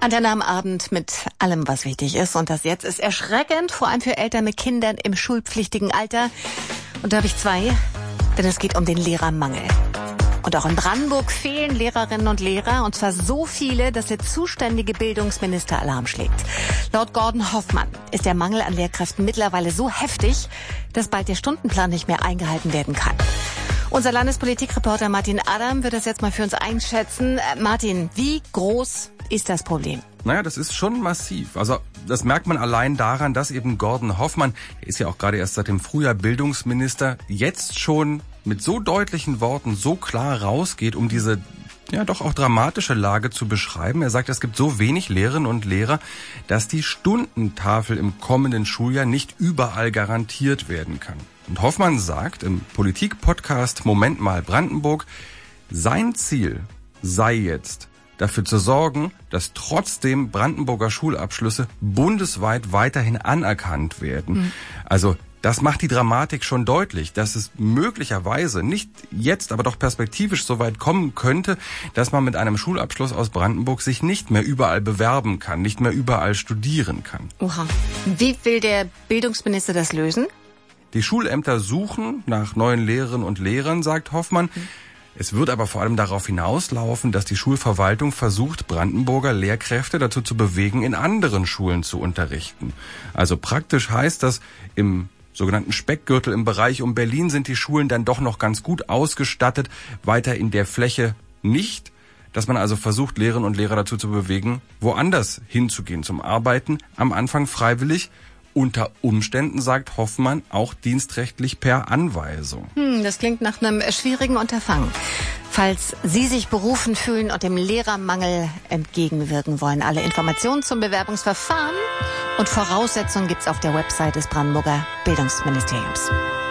Antenne am Abend mit allem, was wichtig ist. Und das jetzt ist erschreckend, vor allem für Eltern mit Kindern im schulpflichtigen Alter. Und da habe ich zwei, denn es geht um den Lehrermangel. Und auch in Brandenburg fehlen Lehrerinnen und Lehrer, und zwar so viele, dass der zuständige Bildungsminister Alarm schlägt. Laut Gordon Hoffmann ist der Mangel an Lehrkräften mittlerweile so heftig, dass bald der Stundenplan nicht mehr eingehalten werden kann. Unser Landespolitikreporter Martin Adam wird das jetzt mal für uns einschätzen. Martin, wie groß ist das Problem? Naja, das ist schon massiv. Also das merkt man allein daran, dass eben Gordon Hoffmann, der ist ja auch gerade erst seit dem Frühjahr Bildungsminister, jetzt schon mit so deutlichen Worten so klar rausgeht, um diese ja doch auch dramatische Lage zu beschreiben. Er sagt, es gibt so wenig Lehrerinnen und Lehrer, dass die Stundentafel im kommenden Schuljahr nicht überall garantiert werden kann. Und Hoffmann sagt im Politik-Podcast Moment mal Brandenburg, sein Ziel sei jetzt, dafür zu sorgen, dass trotzdem Brandenburger Schulabschlüsse bundesweit weiterhin anerkannt werden. Also das macht die Dramatik schon deutlich, dass es möglicherweise nicht jetzt, aber doch perspektivisch so weit kommen könnte, dass man mit einem Schulabschluss aus Brandenburg sich nicht mehr überall bewerben kann, nicht mehr überall studieren kann. Oha. Wie will der Bildungsminister das lösen? Die Schulämter suchen nach neuen Lehrerinnen und Lehrern, sagt Hoffmann. Es wird aber vor allem darauf hinauslaufen, dass die Schulverwaltung versucht, Brandenburger Lehrkräfte dazu zu bewegen, in anderen Schulen zu unterrichten. Also praktisch heißt das, im sogenannten Speckgürtel im Bereich um Berlin sind die Schulen dann doch noch ganz gut ausgestattet, weiter in der Fläche nicht. Dass man also versucht, Lehrerinnen und Lehrer dazu zu bewegen, woanders hinzugehen zum Arbeiten, am Anfang freiwillig, unter Umständen, sagt Hoffmann, auch dienstrechtlich per Anweisung. Das klingt nach einem schwierigen Unterfangen. Falls Sie sich berufen fühlen und dem Lehrermangel entgegenwirken wollen, alle Informationen zum Bewerbungsverfahren und Voraussetzungen gibt's auf der Website des Brandenburger Bildungsministeriums.